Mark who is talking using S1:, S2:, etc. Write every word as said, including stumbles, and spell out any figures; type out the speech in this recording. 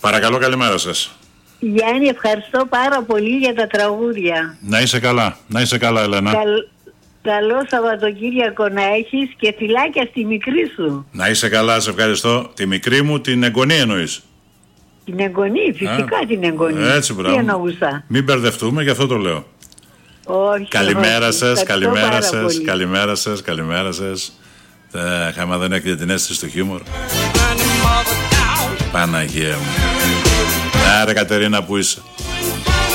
S1: Παρακαλώ, καλημέρα σας.
S2: Γιάννη, ευχαριστώ πάρα πολύ για τα τραγούδια.
S1: Να είσαι καλά, να είσαι καλά, Ελένα.
S2: Καλ... Καλό Σαββατοκύριακο να έχεις και φιλάκια στη μικρή σου.
S1: Να είσαι καλά, σε ευχαριστώ. Τη μικρή μου, την εγγονή εννοείς?
S2: Την εγγονή, φυσικά. Α, την εγγονή.
S1: Έτσι, μπράβο.
S2: Τι εννοούσα?
S1: Μην μπερδευτούμε, γι' αυτό το λέω.
S2: Όχι,
S1: καλημέρα
S2: όχι.
S1: σας, καλημέρα σας, καλημέρα σας, καλημέρα σας. Ε, Χάμα δεν έχετε την αίσθηση του χιούμορ. Παναγία μου. Άρα, Κατερίνα, που είσαι?